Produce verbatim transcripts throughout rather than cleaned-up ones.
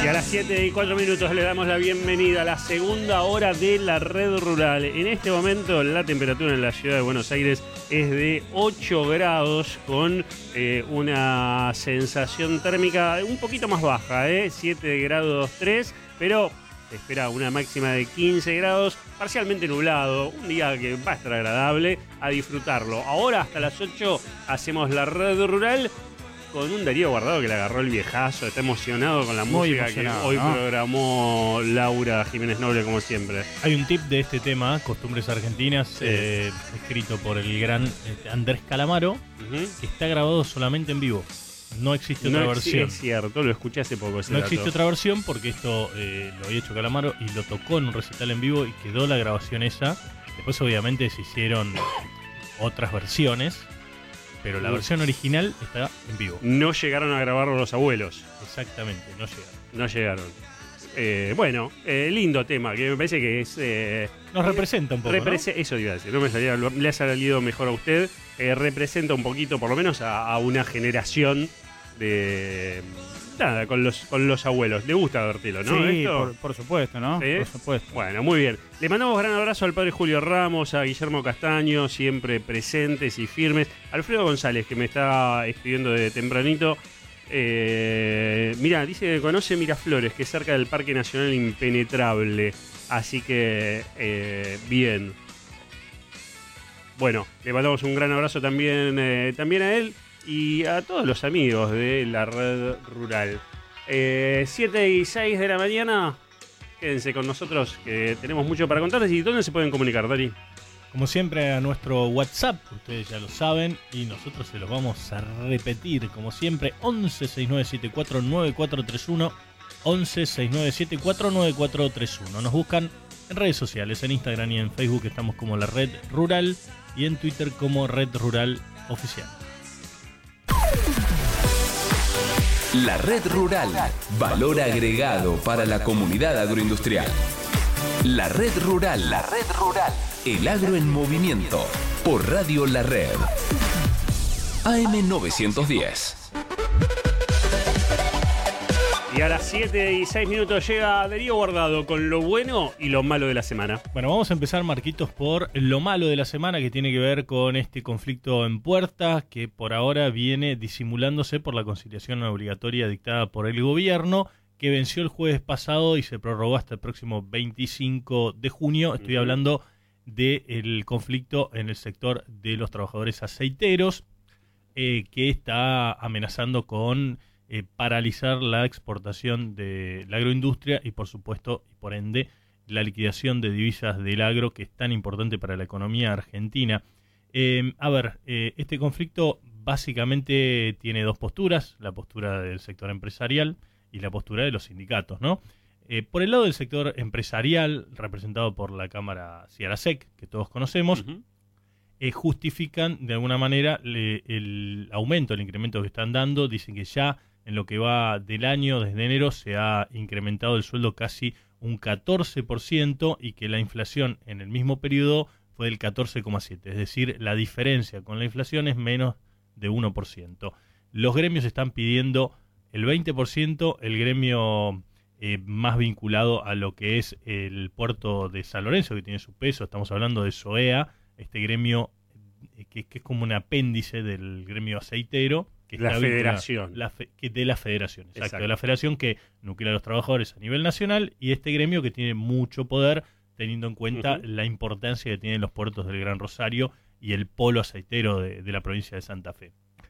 Y a las siete y cuatro minutos le damos la bienvenida a la segunda hora de la Red Rural. En este momento la temperatura en la ciudad de Buenos Aires es de ocho grados con eh, una sensación térmica un poquito más baja, ¿eh? siete grados tres, pero se espera una máxima de quince grados, parcialmente nublado, un día que va a estar agradable, a disfrutarlo. Ahora hasta las ocho hacemos la Red Rural con un Darío Guardado que le agarró el viejazo, está emocionado con la Muy música que hoy ¿no? programó Laura Jiménez Noble, como siempre. Hay un tip de este tema, Costumbres Argentinas, sí. eh, escrito por el gran eh, Andrés Calamaro, uh-huh. que está grabado solamente en vivo. No existe otra no versión. Es cierto, lo escuché hace poco ese No dato. existe otra versión porque esto eh, lo había hecho Calamaro y lo tocó en un recital en vivo y quedó la grabación esa. Después obviamente se hicieron otras versiones, pero la versión original está en vivo. No llegaron a grabarlo los abuelos. Exactamente, no llegaron. No llegaron. Eh, bueno, eh, lindo tema, que me parece que es... Eh, Nos representa un poco, represe- ¿no? Eso iba a decir, no me salía, le ha salido mejor a usted. Eh, representa un poquito, por lo menos, a, a una generación de... Nada, con los con los abuelos. Le gusta Bertilo, ¿no? Sí, ¿Esto? por, por supuesto, ¿no? ¿Sí? Por supuesto. Bueno, muy bien. Le mandamos gran abrazo al padre Julio Ramos, a Guillermo Castaño, siempre presentes y firmes. Alfredo González, que me está escribiendo de tempranito. Eh, mira, dice que conoce Miraflores, que es cerca del Parque Nacional Impenetrable. Así que, eh, bien. Bueno, le mandamos un gran abrazo también, eh, también a él y a todos los amigos de la Red Rural. Eh, siete y seis de la mañana, quédense con nosotros que tenemos mucho para contarles. ¿Y dónde se pueden comunicar, Dari? Como siempre a nuestro WhatsApp, ustedes ya lo saben, y nosotros se los vamos a repetir, como siempre, once seis nueve siete cuatro nueve cuatro tres uno, once seis nueve siete cuatro nueve cuatro tres uno. Nos buscan en redes sociales, en Instagram y en Facebook estamos como La Red Rural y en Twitter como Red Rural Oficial. La Red Rural, valor agregado para la comunidad agroindustrial. La Red Rural, la Red Rural, el agro en movimiento, por Radio La Red. A M novecientos diez. Y a las siete y seis minutos llega Darío Guardado con lo bueno y lo malo de la semana. Bueno, vamos a empezar, Marquitos, por lo malo de la semana, que tiene que ver con este conflicto en puerta, que por ahora viene disimulándose por la conciliación obligatoria dictada por el gobierno, que venció el jueves pasado y se prorrogó hasta el próximo veinticinco de junio. Estoy uh-huh. hablando del conflicto en el sector de los trabajadores aceiteros, eh, que está amenazando con eh, paralizar la exportación de la agroindustria y, por supuesto, y por ende, la liquidación de divisas del agro, que es tan importante para la economía argentina. Eh, a ver, eh, este conflicto básicamente tiene dos posturas, la postura del sector empresarial y la postura de los sindicatos, ¿no? Eh, por el lado del sector empresarial, representado por la Cámara Ciarasec, que todos conocemos, uh-huh. eh, justifican de alguna manera le, el aumento, el incremento que están dando. Dicen que ya en lo que va del año, desde enero, se ha incrementado el sueldo casi un catorce por ciento y que la inflación en el mismo periodo fue del catorce coma siete por ciento. Es decir, la diferencia con la inflación es menos de uno por ciento. Los gremios están pidiendo el veinte por ciento, el gremio eh, más vinculado a lo que es el puerto de San Lorenzo, que tiene su peso, estamos hablando de SOEA, este gremio eh, que, que es como un apéndice del gremio aceitero. Que la está federación. La fe, que de la federación, exacto, exacto. De la federación que nuclea a los trabajadores a nivel nacional y este gremio que tiene mucho poder teniendo en cuenta uh-huh. la importancia que tienen los puertos del Gran Rosario y el polo aceitero de, de la provincia de Santa Fe.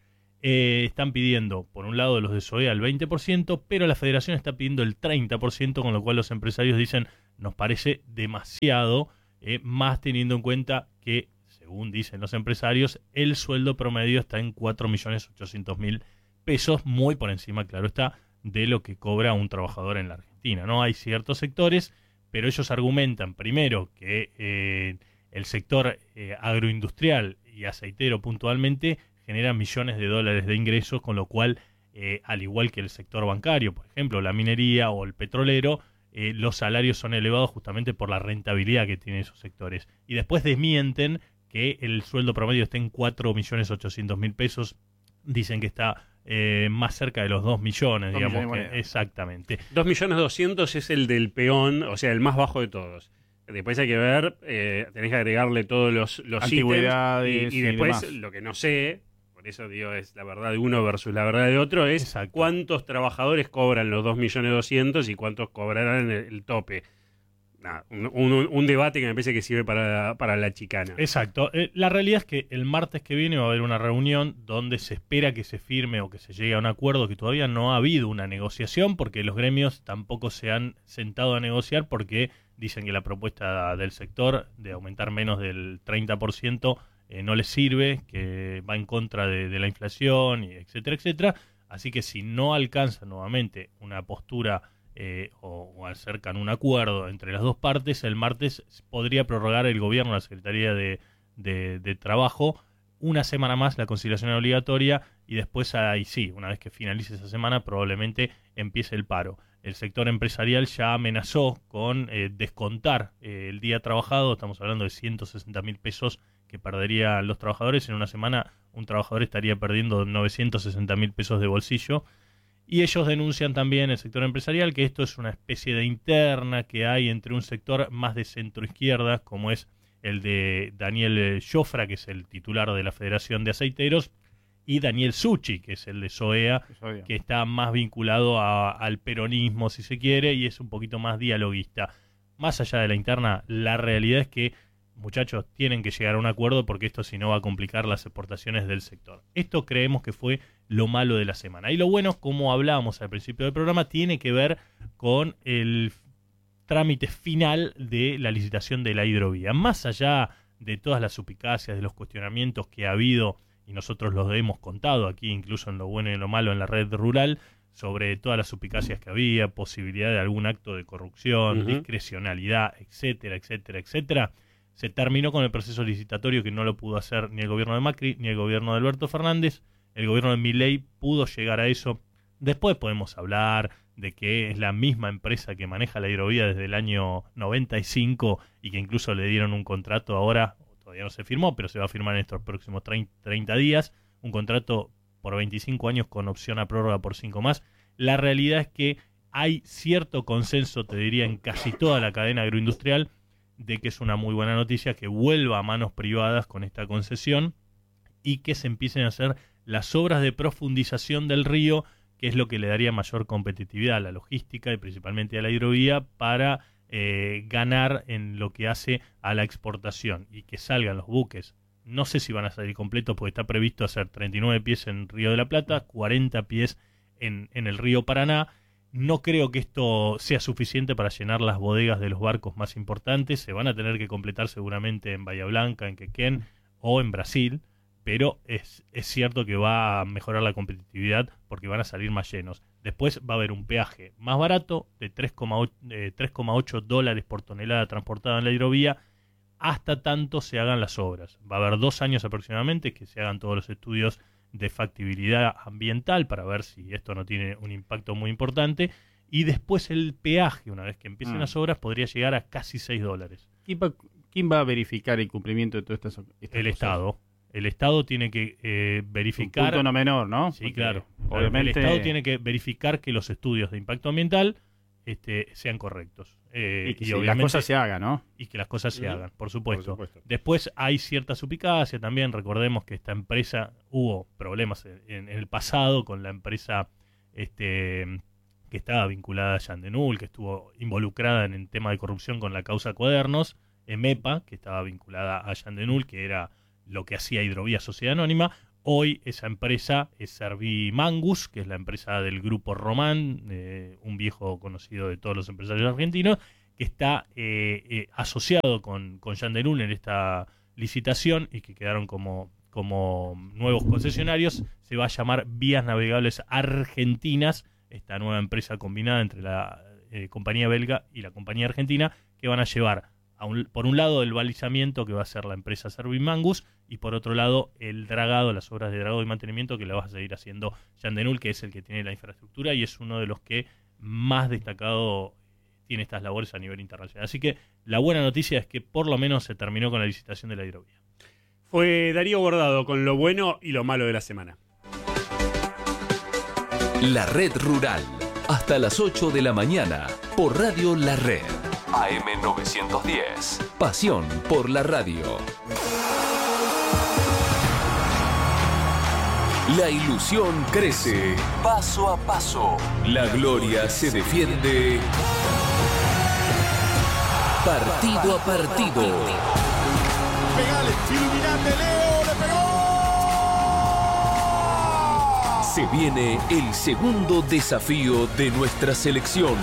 Eh, están pidiendo, por un lado, los de SOEA el veinte por ciento, pero la federación está pidiendo el treinta por ciento, con lo cual los empresarios dicen, nos parece demasiado, eh, más teniendo en cuenta que, según dicen los empresarios, el sueldo promedio está en cuatro millones ochocientos mil pesos, muy por encima, claro está, de lo que cobra un trabajador en la Argentina, ¿no? Hay ciertos sectores, pero ellos argumentan, primero, que eh, el sector eh, agroindustrial y aceitero puntualmente genera millones de dólares de ingresos, con lo cual, eh, al igual que el sector bancario, por ejemplo, la minería o el petrolero, eh, los salarios son elevados justamente por la rentabilidad que tienen esos sectores. Y después desmienten que el sueldo promedio esté en cuatro millones ochocientos mil pesos, dicen que está eh, más cerca de los dos millones, dos digamos. millones Que, exactamente. dos millones doscientos es el del peón, o sea, el más bajo de todos. Después hay que ver, eh, tenés que agregarle todos los, los Antigüedades ítems. Y, y y después, demás. lo que no sé, por eso digo, es la verdad de uno versus la verdad de otro, es Exacto. cuántos trabajadores cobran los dos millones doscientos y cuántos cobrarán el, el tope. Nah, un, un, un debate que me parece que sirve para, para la chicana. Exacto. Eh, la realidad es que el martes que viene va a haber una reunión donde se espera que se firme o que se llegue a un acuerdo, que todavía no ha habido una negociación porque los gremios tampoco se han sentado a negociar porque dicen que la propuesta del sector de aumentar menos del treinta por ciento eh, no les sirve, que va en contra de, de la inflación, y etcétera, etcétera. Así que si no alcanza nuevamente una postura eh, o, o acercan un acuerdo entre las dos partes, el martes podría prorrogar el gobierno, la Secretaría de, de, de Trabajo, una semana más la conciliación obligatoria y después ahí sí, una vez que finalice esa semana probablemente empiece el paro. El sector empresarial ya amenazó con eh, descontar eh, el día trabajado, estamos hablando de ciento sesenta mil pesos que perderían los trabajadores. En una semana un trabajador estaría perdiendo novecientos sesenta mil pesos de bolsillo. Y ellos denuncian también, el sector empresarial, que esto es una especie de interna que hay entre un sector más de centro-izquierda, como es el de Daniel Jofra, que es el titular de la Federación de Aceiteros, y Daniel Suchi, que es el de SOEA, que está más vinculado a, al peronismo, si se quiere, y es un poquito más dialoguista. Más allá de la interna, la realidad es que, muchachos, tienen que llegar a un acuerdo porque esto si no va a complicar las exportaciones del sector. Esto creemos que fue lo malo de la semana. Y lo bueno, como hablábamos al principio del programa, tiene que ver con el trámite final de la licitación de la hidrovía. Más allá de todas las suspicacias, de los cuestionamientos que ha habido, y nosotros los hemos contado aquí, incluso en lo bueno y en lo malo en la red rural, sobre todas las suspicacias que había, posibilidad de algún acto de corrupción, uh-huh. discrecionalidad, etcétera, etcétera, etcétera, se terminó con el proceso licitatorio que no lo pudo hacer ni el gobierno de Macri ni el gobierno de Alberto Fernández. El gobierno de Milei pudo llegar a eso. Después podemos hablar de que es la misma empresa que maneja la hidrovía desde el año noventa y cinco y que incluso le dieron un contrato ahora, todavía no se firmó, pero se va a firmar en estos próximos treinta días, un contrato por veinticinco años con opción a prórroga por cinco más. La realidad es que hay cierto consenso, te diría, en casi toda la cadena agroindustrial, de que es una muy buena noticia que vuelva a manos privadas con esta concesión y que se empiecen a hacer las obras de profundización del río, que es lo que le daría mayor competitividad a la logística y principalmente a la hidrovía para eh, ganar en lo que hace a la exportación y que salgan los buques. No sé si van a salir completos porque está previsto hacer treinta y nueve pies en Río de la Plata, cuarenta pies en, en el río Paraná. No creo que esto sea suficiente para llenar las bodegas de los barcos más importantes. Se van a tener que completar seguramente en Bahía Blanca, en Quequén o en Brasil, pero es, es cierto que va a mejorar la competitividad porque van a salir más llenos. Después va a haber un peaje más barato de tres coma ocho dólares por tonelada transportada en la hidrovía hasta tanto se hagan las obras. Va a haber dos años aproximadamente que se hagan todos los estudios de factibilidad ambiental para ver si esto no tiene un impacto muy importante, y después el peaje, una vez que empiecen mm. las obras, podría llegar a casi seis dólares. ¿Quién va, quién va a verificar el cumplimiento de todas estas, estas El cosas? Estado. El Estado tiene que eh, verificar... Un punto no menor, ¿no? Sí, Porque claro. Obviamente... El Estado tiene que verificar que los estudios de impacto ambiental este, sean correctos. Eh, y que y sí, obviamente, las cosas se hagan, ¿no? Y que las cosas se uh-huh. hagan, por supuesto. por supuesto. Después hay cierta suspicacia también. Recordemos que esta empresa, hubo problemas en, en el pasado con la empresa este, que estaba vinculada a Yandenul, que estuvo involucrada en el tema de corrupción con la causa Cuadernos, EMEPA, que estaba vinculada a Yandenul, que era lo que hacía Hidrovía Sociedad Anónima. Hoy esa empresa es Servimangus, que es la empresa del grupo Román, eh, un viejo conocido de todos los empresarios argentinos, que está eh, eh, asociado con, con Yandenul en esta licitación y que quedaron como, como nuevos concesionarios. Se va a llamar Vías Navegables Argentinas, esta nueva empresa combinada entre la eh, compañía belga y la compañía argentina, que van a llevar A un, por un lado el balizamiento que va a ser la empresa Servimangus y por otro lado el dragado, las obras de dragado y mantenimiento que la va a seguir haciendo Yandenul, que es el que tiene la infraestructura y es uno de los que más destacado tiene estas labores a nivel internacional. Así que la buena noticia es que por lo menos se terminó con la licitación de la hidrovía. Fue Darío Bordado con lo bueno y lo malo de la semana. La Red Rural, hasta las ocho de la mañana, por Radio La Red. A M novecientos diez. Pasión por la radio. La ilusión crece paso a paso. La gloria se defiende partido a partido. Pegale, iluminante, Leo, le pegó. Se viene el segundo desafío de nuestra selección.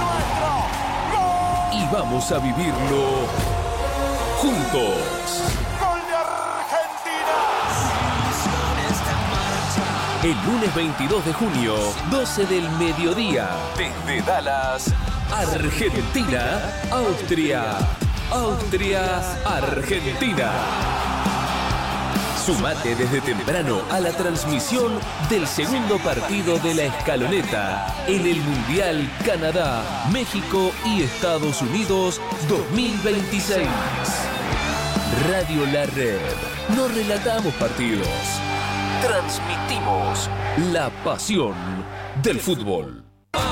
Y vamos a vivirlo juntos. ¡Gol de Argentina! El lunes veintidós de junio, doce del mediodía, desde Dallas, Argentina, Austria. Austria, Argentina. Sumate desde temprano a la transmisión del segundo partido de la escaloneta en el Mundial Canadá, México y Estados Unidos dos mil veintiséis. Radio La Red. No relatamos partidos. Transmitimos la pasión del fútbol.